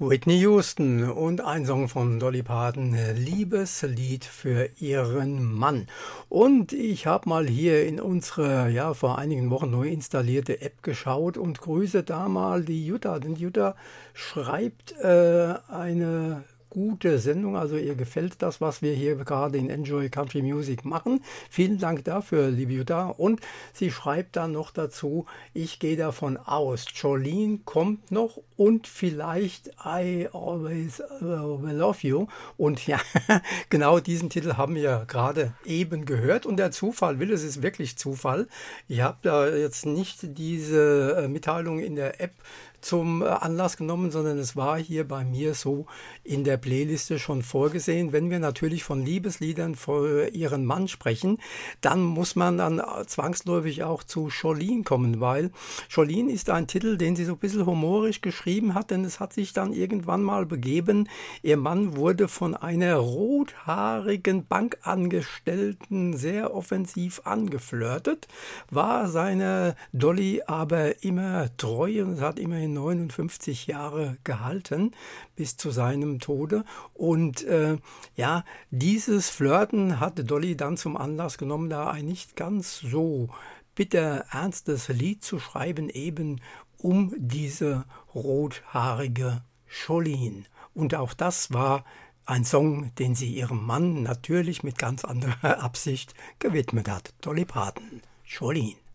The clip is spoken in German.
Whitney Houston und ein Song von Dolly Parton, Liebeslied für ihren Mann. Und ich habe mal hier in unsere, vor einigen Wochen neu installierte App geschaut und grüße da mal die Jutta. Denn Jutta schreibt eine gute Sendung, also ihr gefällt das, was wir hier gerade in Enjoy Country Music machen. Vielen Dank dafür, liebe Jutta. Und sie schreibt dann noch dazu, ich gehe davon aus, Jolene kommt noch und vielleicht I Always Will Love You. Und ja, genau diesen Titel haben wir gerade eben gehört. Und der Zufall will, es ist wirklich Zufall. Ich habe da jetzt nicht diese Mitteilung in der App zum Anlass genommen, sondern es war hier bei mir so in der Playliste schon vorgesehen. Wenn wir natürlich von Liebesliedern für ihren Mann sprechen, dann muss man dann zwangsläufig auch zu Jolene kommen, weil Jolene ist ein Titel, den sie so ein bisschen humorisch geschrieben hat, denn es hat sich dann irgendwann mal begeben, ihr Mann wurde von einer rothaarigen Bankangestellten sehr offensiv angeflirtet, war seiner Dolly aber immer treu und es hat immerhin 59 Jahre gehalten bis zu seinem Tode. Und dieses Flirten hatte Dolly dann zum Anlass genommen, da ein nicht ganz so bitter ernstes Lied zu schreiben, eben um diese rothaarige Jolene. Und auch das war ein Song, den sie ihrem Mann natürlich mit ganz anderer Absicht gewidmet hat. Dolly Parton, Jolene.